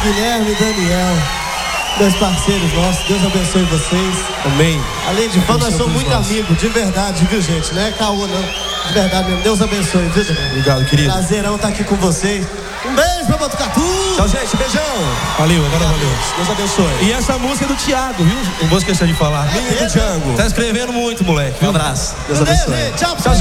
Guilherme e Daniel, meus parceiros nossos, Deus abençoe vocês. Amém. Além de fã, nós somos muito amigos, de verdade, viu, gente? Não é caô, não. De verdade mesmo. Deus abençoe, viu, Daniel? Obrigado, querido. Prazerão estar aqui com vocês. Um beijo pra Botucatu. Tchau, gente. Beijão. Valeu, agora valeu. Deus abençoe. E essa música é do Thiago, viu? Não vou esquecer de falar. Minha do Thiago. Tá escrevendo muito, moleque. Um abraço. Deus abençoe. Tchau, gente.